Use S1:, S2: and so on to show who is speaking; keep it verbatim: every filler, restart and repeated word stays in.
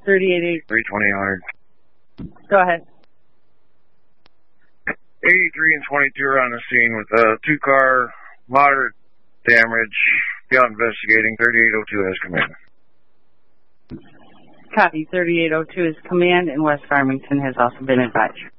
S1: thirty-eight.
S2: three twenty yard.
S1: Go ahead.
S2: eighty-three and twenty-two are on the scene with a uh, two-car, moderate damage. Beyond investigating. thirty-eight oh two has command.
S1: Copy. thirty-eight oh two is command, and West Farmington has also been advised.